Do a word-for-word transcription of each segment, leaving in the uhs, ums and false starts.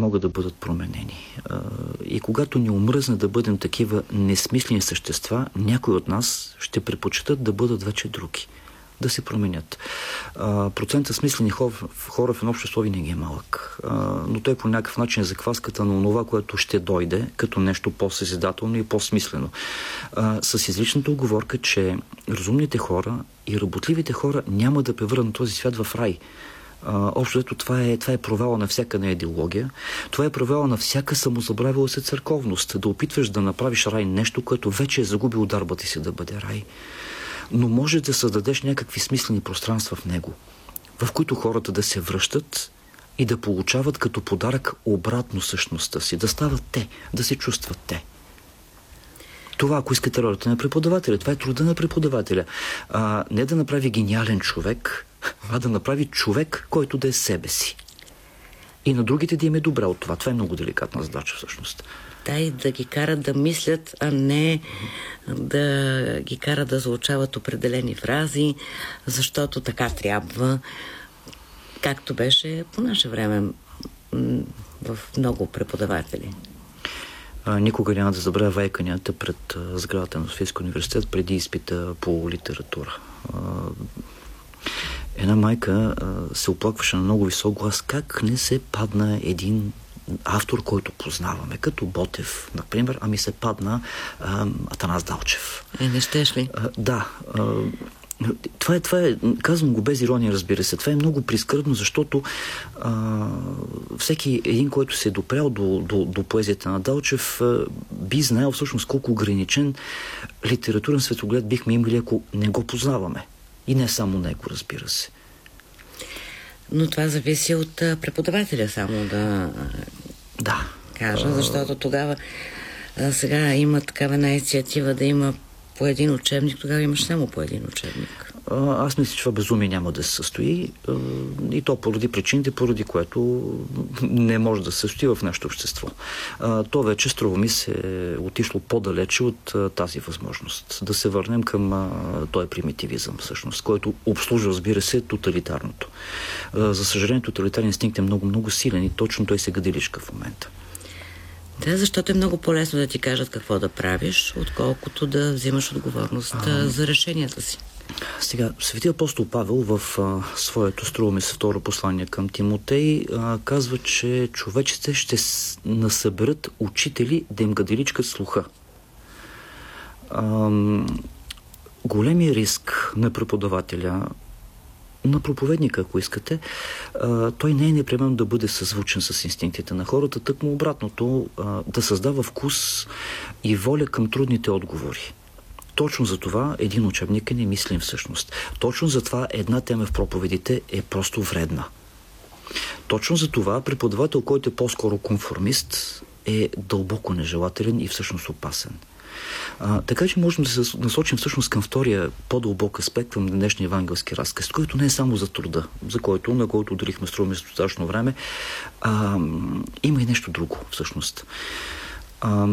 могат да бъдат променени. И когато ни омръзне да бъдем такива несмислени същества, някои от нас ще предпочитат да бъдат вече други. Да се променят. Процентът смислени хора в едно общество винаги е малък. Но той по някакъв начин е закваската на това, което ще дойде като нещо по-съзидателно и по-смислено. С изличната уговорка, че разумните хора и работливите хора няма да превърнат този свят в рай. Общо ето това е, това е провала на всяка на идеология. Това е провала на всяка самозабравила се църковност. Да опитваш да направиш рай нещо, което вече е загубил дарбата си да бъде рай. Но може да създадеш някакви смислени пространства в него, в които хората да се връщат и да получават като подарък обратно същността си, да стават те, да се чувстват те. Това, ако искате ролята на преподавателя, това е труда на преподавателя. А, не да направи гениален човек, а да направи човек, който да е себе си. И на другите да им е добре от това. Това е много деликатна задача всъщност. Да, и да ги карат да мислят, а не да ги карат да заучават определени фрази, защото така трябва, както беше по наше време в много преподаватели. А, никога няма да забравя вайканията пред а, сградата на Софийския университет преди изпита по литература. А, една майка а, се оплакваше на много висок глас как не се падна един автор, който познаваме, като Ботев, например, ами се падна а, Атанас Далчев. Е, не щеш ли? А, да. А, това е, това е, казвам го без ирония, разбира се, това е много прискърбно, защото а, всеки един, който се е допрял до, до, до поезията на Далчев, а, би знаел всъщност колко ограничен литературен светоглед бихме имали, ако не го познаваме. И не само него, разбира се. Но това зависи от преподавателя само да, да. кажа, защото тогава а, сега има такава една инициатива да има по един учебник, тогава имаш само по един учебник. А, аз мисля, че това безумие няма да се състои а, и то поради причините, поради което не може да се състои в нашето общество. А, то вече, струва ми се, е отишло по-далече от а, тази възможност. Да се върнем към а, този примитивизъм, всъщност, който обслужва, разбира се, тоталитарното. А, за съжаление, тоталитарен инстинкт е много-много силен и точно той се гаделичка в момента. Да, защото е много по-лесно да ти кажат какво да правиш, отколкото да взимаш отговорност а, за решенията си. Сега, свети апостол Павел в а, своето, струва ми се, второ послание към Тимотей а, казва, че човечите ще насъберат учители да им гаделичкат слуха. А, големия риск на преподавателя, на проповедника, ако искате, а, той не е непременно да бъде съзвучен с инстинктите на хората, тъкмо обратното, а, да създава вкус и воля към трудните отговори. Точно за това един учебник е немислим всъщност. Точно за това една тема в проповедите е просто вредна. Точно за това преподавател, който е по-скоро конформист, е дълбоко нежелателен и всъщност опасен. А, така че можем да се насочим всъщност към втория по-дълбок аспект към днешния евангелски разказ, който не е само за труда, за който, на който отделихме струваме достатъчно време, а, има и нещо друго всъщност. А,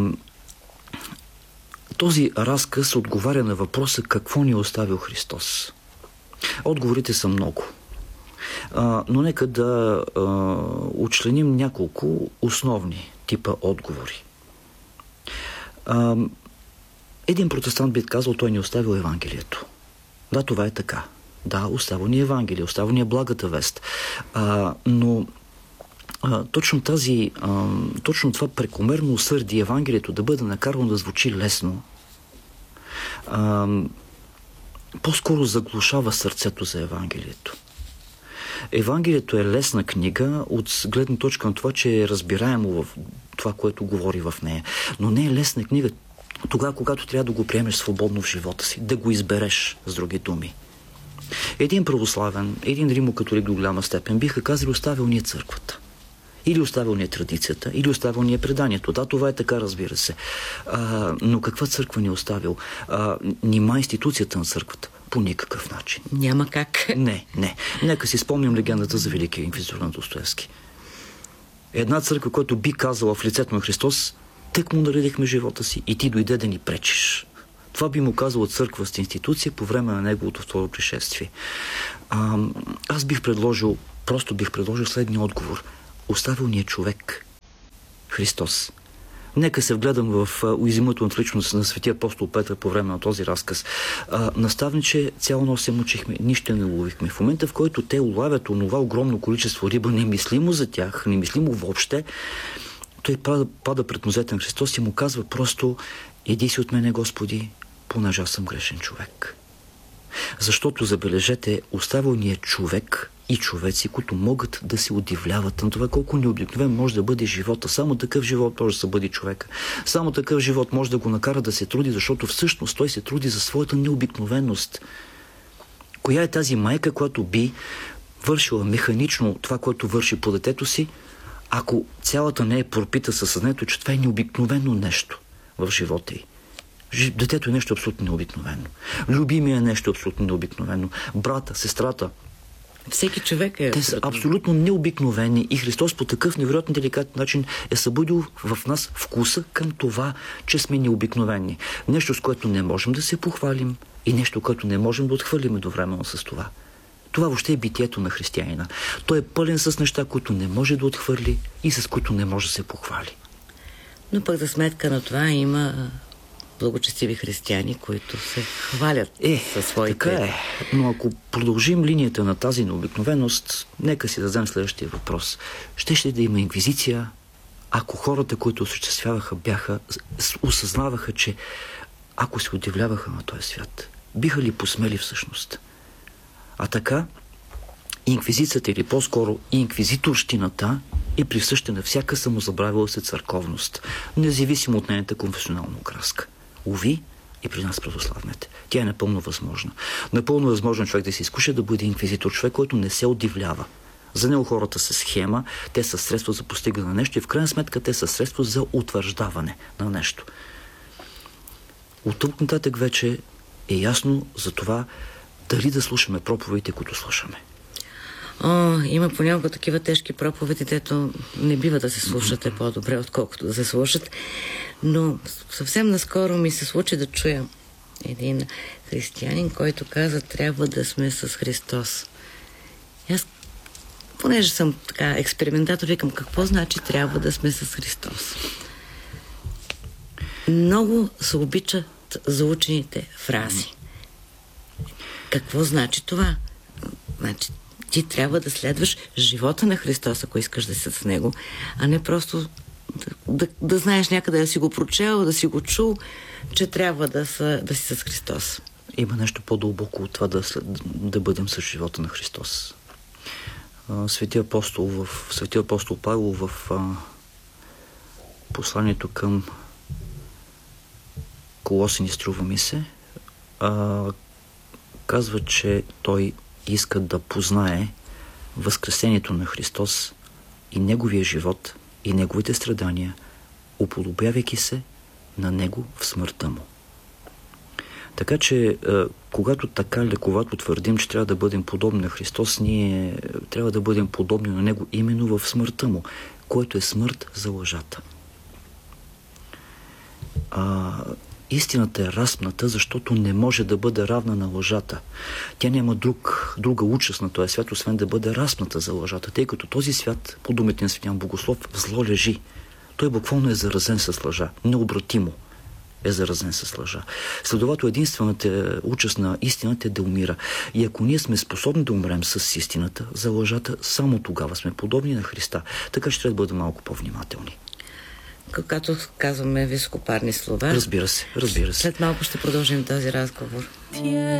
този разказ отговаря на въпроса какво ни е оставил Христос. Отговорите са много. А, но нека да а, учленим няколко основни типа отговори. А, един протестант би казал, той ни е оставил Евангелието. Да, това е така. Да, оставил ни Евангелие, оставил ни е благата вест. А, но а, точно тази, а, точно това прекомерно усърдие Евангелието да бъде накарано да звучи лесно, а, по-скоро заглушава сърцето за Евангелието. Евангелието е лесна книга от гледна точка на това, че е разбираемо в това, което говори в нея. Но не е лесна книга тогава, когато трябва да го приемеш свободно в живота си, да го избереш, с други думи. Един православен, един римокатолик до голяма степен биха казали, оставил ни е църквата. Или оставил ни е традицията, или оставил ни е преданието. Да, това е така, разбира се. А, но каква църква ни е оставил? А, нима институцията на църквата? По никакъв начин. Няма как. Не, не. Нека си спомним легендата за Великия инквизитор на Достоевски. Една църква, която би казала в лицето на Христос, тък му наредихме живота си и ти дойде да ни пречиш. Това би му казала църквата институция по време на неговото второ пришествие. А, аз бих предложил, просто бих предложил следния отговор. Оставил ни е човек. Христос. Нека се вгледам в уязвимото от личност на светия апостол Петър по време на този разказ. А, наставниче, цяло нощ се мъчихме, нищо не ловихме. В момента, в който те улавят онова огромно количество риба, немислимо за тях, немислимо въобще, той пада, пада пред нозете на Христос и му казва просто: иди си от мене, Господи, понеже аз съм грешен човек. Защото, забележете, оставил ни е човек и човеци, които могат да се удивляват на това колко необикновен може да бъде живота. Само такъв живот може да се бъде човека. Само такъв живот може да го накара да се труди, защото всъщност той се труди за своята необикновеност. Коя е тази майка, която би вършила механично това, което върши по детето си, ако цялата не е пропита със съзнанието, че това е необикновено нещо в живота й? Детето е нещо абсолютно необикновено. Любимия е нещо абсолютно необикновено. Брата, сестрата. Всеки човек е... Те са абсолютно необикновени и Христос по такъв невероятно деликатен начин е събудил в нас вкуса към това, че сме необикновени. Нещо, с което не можем да се похвалим и нещо, което не можем да отхвърлим едновременно с това. Това въобще е битието на християнина. Той е пълен с неща, които не може да отхвърли и с които не може да се похвали. Но пък за сметка на това има благочестиви християни, които се хвалят е, със своите... Така е. Но ако продължим линията на тази необикновеност, нека си дадем следващия въпрос. Ще ще да има инквизиция, ако хората, които осъществяваха, бяха, осъзнаваха, че ако се удивляваха на този свят, биха ли посмели всъщност? А така, инквизицията или по-скоро инквизиторщината е присъща на всяка самозабравила се църковност, независимо от нейната конфесионална окраска. Уви, и при нас православните. Тя е напълно възможна. Напълно възможно човек да се изкуша да бъде инквизитор, човек, който не се удивлява. За него хората са схема, те са средство за постигане на нещо и в крайна сметка те са средство за утвърждаване на нещо. От тук нататък вече е ясно за това дали да слушаме проповедите, които слушаме. О, има понякога такива тежки проповеди, дето не бива да се слушате по-добре, отколкото да се слушат. Но съвсем наскоро ми се случи да чуя един християнин, който каза: трябва да сме с Христос. И аз, понеже съм така експериментатор, викам: какво значи трябва да сме с Христос? Много се обичат заучените фрази. Какво значи това? Значи, ти трябва да следваш живота на Христос, ако искаш да си с Него, а не просто да, да, да знаеш някъде, да си го прочел, да си го чул, че трябва да, са, да си с Христос. Има нещо по-дълбоко от това да, да бъдем с живота на Христос. Свети апостол, в, Свети апостол Павел в а, посланието към Колосини, струва ми се, а, казва, че той иска да познае възкресението на Христос и Неговия живот и Неговите страдания, уподобявайки се на Него в смъртта Му. Така че, когато така лековато твърдим, че трябва да бъдем подобни на Христос, ние трябва да бъдем подобни на Него именно в смъртта Му, което е смърт за лъжата. А, истината е разпната, защото не може да бъде равна на лъжата. Тя няма друг, друга участ на този свят, освен да бъде разпната за лъжата, тъй като този свят, по думите на Светян Богослов, в зло лежи. Той буквално е заразен с лъжа. Необратимо е заразен с лъжа. Следовато единствената участ на истината е да умира. И ако ние сме способни да умрем с истината за лъжата, само тогава сме подобни на Христа. Така ще трябва да бъдем малко по-внимателни. Когато казваме високопарни слова... Разбира се, разбира се. След малко ще продължим този разговор.